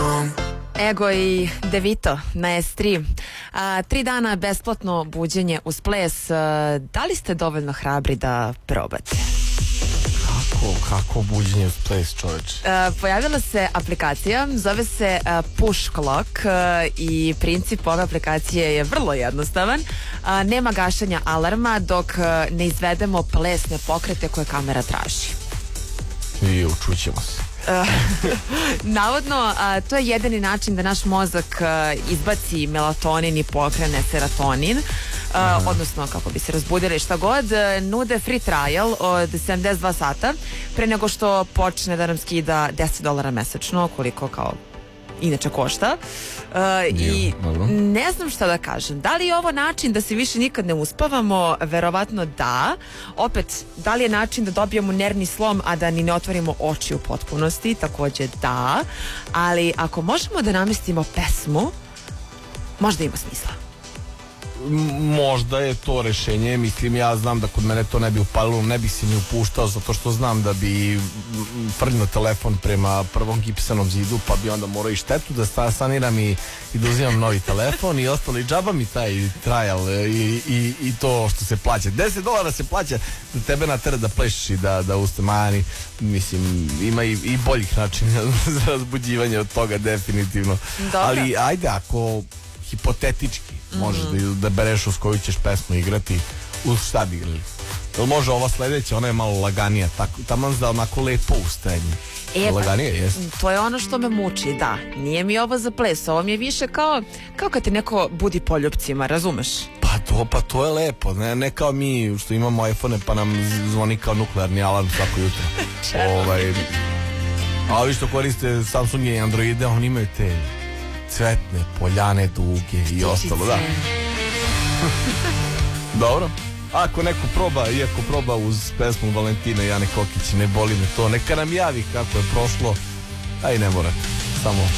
Ego i Devito na S3. 3 dana besplatno buđenje uz ples. Da li ste dovoljno hrabri da probate? Kako buđenje uz ples, čoveč? Pojavila se aplikacija, zove se Push Clock i princip ove aplikacije je vrlo jednostavan. Nema gašanja alarma dok ne izvedemo plesne pokrete koje kamera traži. I učućemo se. Navodno, to je jedini način da naš mozak izbaci melatonin i pokrene serotonin, odnosno kako bi se razbudili šta god. Nude free trial od 72 sata pre nego što počne da nam skida $10 mesečno, koliko kao inače košta. I ne znam šta da kažem. Da li je ovo način da se više nikad ne uspavamo? Verovatno da. Opet, da li je način da dobijemo nervni slom, a da ni ne otvorimo oči u potpunosti? Takođe da. Ali ako možemo da namestimo pesmu, možda ima smisla. Možda je to rešenje. Mislim, ja znam da kod mene to ne bi upalilo, ne bi se ni upuštao, zato što znam da bi frljno telefon prema prvom gipsanom zidu, pa bi onda morao i štetu da saniram i da uzimam novi telefon i ostalo. I džaba mi taj trial i to što se plaća. $10 se plaća da tebe natera da plešiš i da ustamani. Mislim, ima i boljih načina za razbuđivanje od toga, definitivno. Dobro. Ali ajde, ako hipotetički možeš da bereš uz koju ćeš pesmu igrati, uz šta bi igrali? Jel može ova sledeća, ona je malo laganija, taman da onako lepo ustajenje. Laganije, jeste. To je ono što me muči, da. Nije mi ovo za ples, ovo mi je više kao kad te neko budi poljupcima, razumeš? Pa to je lepo, ne kao mi što imamo iPhone pa nam zvoni kao nuklearni alarm svako jutro. A ovi što koriste Samsung i Androide, oni imaju te cvetne, poljane, duge i ostalo, da. Dobro. Ako neko proba, iako proba uz pesmu Valentina i Ane Kokić, ne boli me to, neka nam javi kako je prošlo, a i ne mora, samo